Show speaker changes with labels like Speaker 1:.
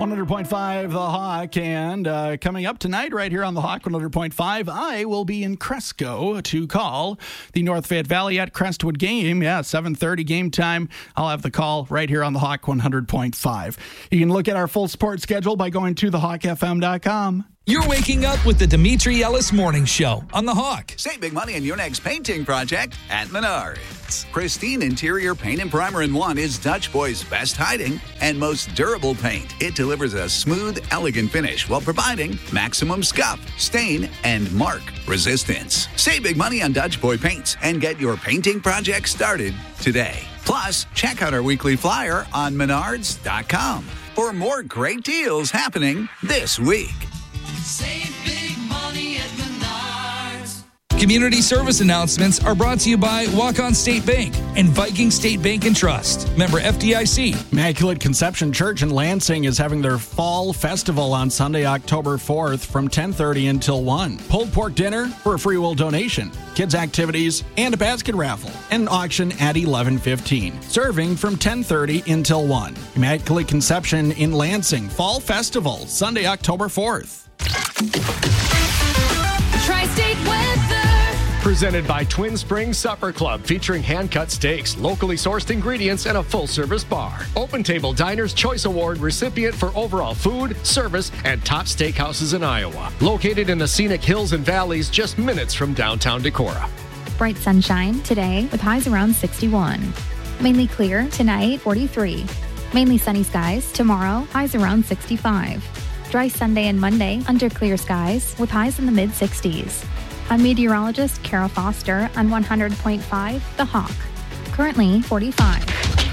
Speaker 1: 100.5 The Hawk, and coming up tonight right here on The Hawk 100.5, I will be in Cresco to call the North Fayette Valley at Crestwood game. Yeah, 7:30 game time. I'll have the call right here on The Hawk 100.5. You can look at our full sports schedule by going to thehawkfm.com.
Speaker 2: You're waking up with the Dimitri Ellis Morning Show on The Hawk.
Speaker 3: Save big money on your next painting project at Menards. Pristine interior paint and primer in one is Dutch Boy's best hiding and most durable paint. It delivers a smooth, elegant finish while providing maximum scuff, stain, and mark resistance. Save big money on Dutch Boy paints and get your painting project started today. Plus, check out our weekly flyer on Menards.com for more great deals happening this week.
Speaker 4: Save big money at Menards.
Speaker 2: Community service announcements are brought to you by Walk-On State Bank and Viking State Bank and Trust. Member FDIC.
Speaker 1: Immaculate Conception Church in Lansing is having their fall festival on Sunday, October 4th from 10:30 until 1. Pulled pork dinner for a free will donation, kids activities, and a basket raffle. An auction at 11:15. Serving from 10:30 until 1. Immaculate Conception in Lansing Fall Festival, Sunday, October 4th.
Speaker 5: Tri-State weather.
Speaker 6: Presented by Twin Springs Supper Club, featuring hand-cut steaks, locally sourced ingredients, and a full-service bar. Open Table Diner's Choice Award recipient for overall food, service, and top steakhouses in Iowa. Located in the scenic hills and valleys just minutes from downtown Decorah.
Speaker 7: Bright sunshine today with highs around 61. Mainly clear tonight, 43. Mainly sunny skies tomorrow, highs around 65. Dry Sunday and Monday under clear skies with highs in the mid-60s. I'm meteorologist Kara Foster on 100.5 The Hawk. Currently 45.